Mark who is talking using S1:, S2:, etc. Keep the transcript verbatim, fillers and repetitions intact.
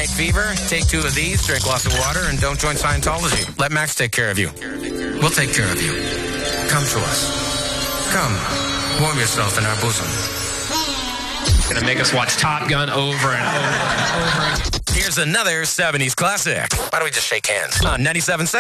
S1: night fever? Take two of these, drink lots of water, and don't join Scientology. Let Max take care of you. We'll take care of you. Come to us. Come. Warm yourself in our bosom.
S2: Gonna make us watch Top Gun over and over and over again.
S1: Here's another seventies classic. Why don't we just shake hands? On ninety-seven point seven